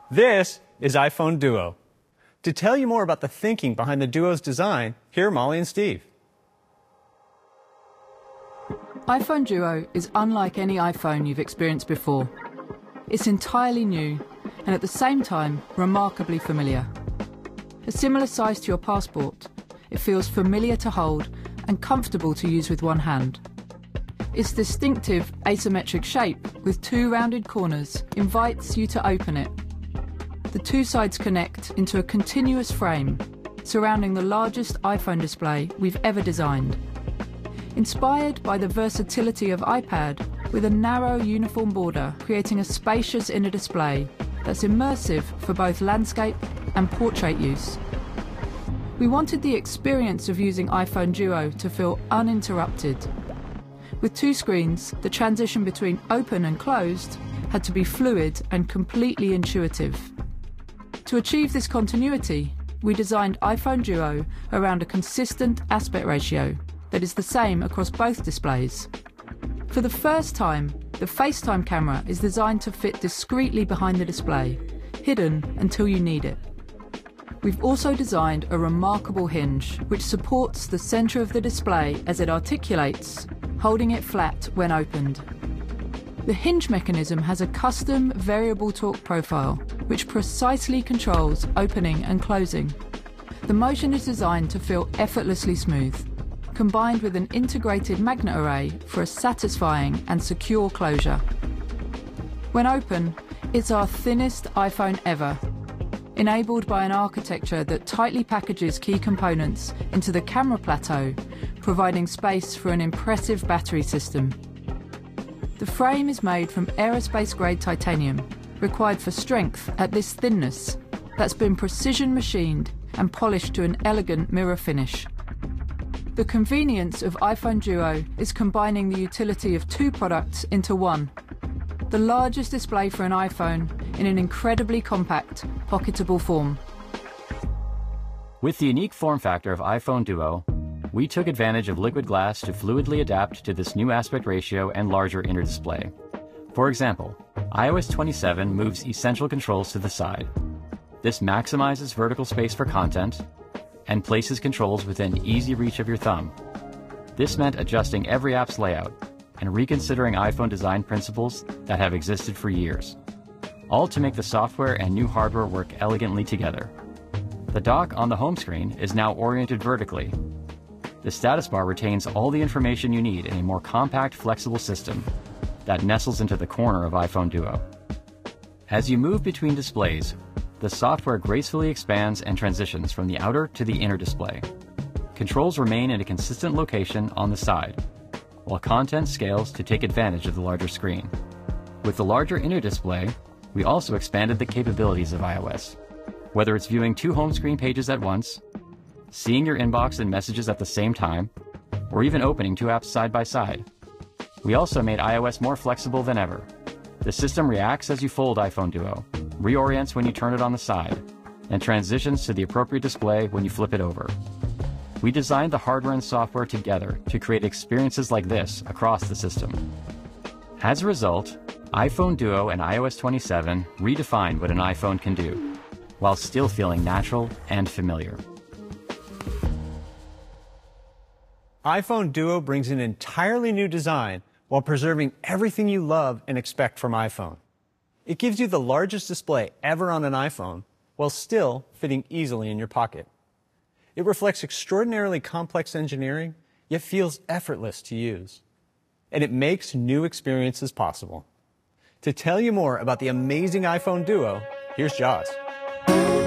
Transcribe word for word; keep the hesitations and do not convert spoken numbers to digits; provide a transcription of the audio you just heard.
This is iPhone Duo. To tell you more about the thinking behind the Duo's design, here are Molly and Steve. iPhone Duo is unlike any iPhone you've experienced before. It's entirely new and at the same time remarkably familiar. A similar size to your passport, it feels familiar to hold and comfortable to use with one hand. Its distinctive asymmetric shape with two rounded corners invites you to open it. The two sides connect into a continuous frame surrounding the largest iPhone display we've ever designed. Inspired by the versatility of iPad, with a narrow uniform border creating a spacious inner display that's immersive for both landscape and portrait use. We wanted the experience of using iPhone Duo to feel uninterrupted. With two screens, the transition between open and closed had to be fluid and completely intuitive. To achieve this continuity, we designed iPhone Duo around a consistent aspect ratio that is the same across both displays. For the first time, the FaceTime camera is designed to fit discreetly behind the display, hidden until you need it. We've also designed a remarkable hinge which supports the center of the display as it articulates, holding it flat when opened. The hinge mechanism has a custom variable torque profile which precisely controls opening and closing. The motion is designed to feel effortlessly smooth, combined with an integrated magnet array for a satisfying and secure closure. When open, it's our thinnest iPhone ever, enabled by an architecture that tightly packages key components into the camera plateau, providing space for an impressive battery system. The frame is made from aerospace-grade titanium, required for strength at this thinness, that's been precision machined and polished to an elegant mirror finish. The convenience of iPhone Duo is combining the utility of two products into one. The largest display for an iPhone in an incredibly compact, pocketable form. With the unique form factor of iPhone Duo, we took advantage of liquid glass to fluidly adapt to this new aspect ratio and larger inner display. For example, i O S twenty-seven moves essential controls to the side. This maximizes vertical space for content and places controls within easy reach of your thumb. This meant adjusting every app's layout and reconsidering iPhone design principles that have existed for years, all to make the software and new hardware work elegantly together. The dock on the home screen is now oriented vertically. The status bar retains all the information you need in a more compact, flexible system that nestles into the corner of iPhone Duo. As you move between displays, the software gracefully expands and transitions from the outer to the inner display. Controls remain in a consistent location on the side, while content scales to take advantage of the larger screen. With the larger inner display, we also expanded the capabilities of iOS. Whether it's viewing two home screen pages at once, seeing your inbox and messages at the same time, or even opening two apps side by side. We also made iOS more flexible than ever. The system reacts as you fold iPhone Duo, reorients when you turn it on the side, and transitions to the appropriate display when you flip it over. We designed the hardware and software together to create experiences like this across the system. As a result, iPhone Duo and i O S twenty-seven redefined what an iPhone can do, while still feeling natural and familiar. iPhone Duo brings an entirely new design while preserving everything you love and expect from iPhone. It gives you the largest display ever on an iPhone while still fitting easily in your pocket. It reflects extraordinarily complex engineering, yet feels effortless to use. And it makes new experiences possible. To tell you more about the amazing iPhone Duo, here's Joss.